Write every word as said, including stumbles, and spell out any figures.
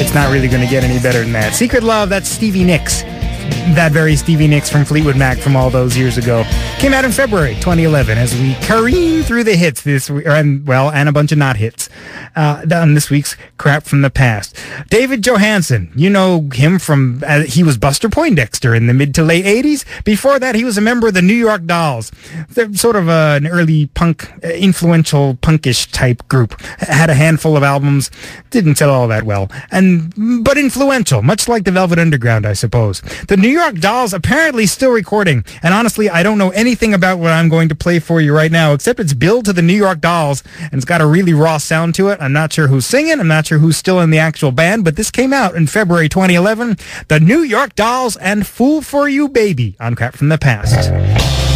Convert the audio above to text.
It's not really going to get any better than that. Secret Love, that's Stevie Nicks. That very Stevie Nicks from Fleetwood Mac from all those years ago. Came out in February twenty eleven as we careen through the hits this week, and, well, and a bunch of not hits uh, on this week's Crap from the Past. David Johansen, you know him from, uh, he was Buster Poindexter in the mid to late eighties. Before that, he was a member of the New York Dolls. They're sort of uh, an early punk, uh, influential punkish type group. Had a handful of albums, didn't sell all that well, and but influential, much like the Velvet Underground, I suppose. The New York Dolls apparently still recording, and honestly, I don't know anything about what I'm going to play for you right now, except it's billed to the New York Dolls, and it's got a really raw sound to it. I'm not sure who's singing, I'm not sure who's still in the actual band, but this came out in February twenty eleven. The New York Dolls and Fool for You Baby on Crap from the Past.